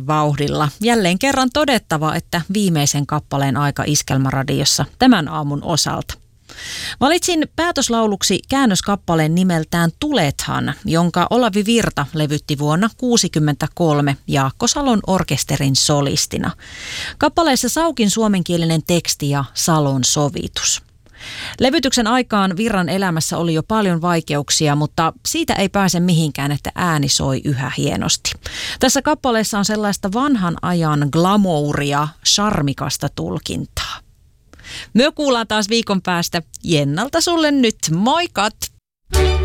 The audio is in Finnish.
vauhdilla. Jälleen kerran todettava, että viimeisen kappaleen aika Iskelmäradiossa tämän aamun osalta. Valitsin päätöslauluksi käännöskappaleen nimeltään Tulethan, jonka Olavi Virta levytti vuonna 1963 Jaakko Salon orkesterin solistina. Kappaleessa Saukin suomenkielinen teksti ja Salon sovitus. Levytyksen aikaan Virran elämässä oli jo paljon vaikeuksia, mutta siitä ei pääse mihinkään, että ääni soi yhä hienosti. Tässä kappaleessa on sellaista vanhan ajan glamouria, charmikasta tulkintaa. Me kuullaan taas viikon päästä. Jennalta sulle nyt, moikat!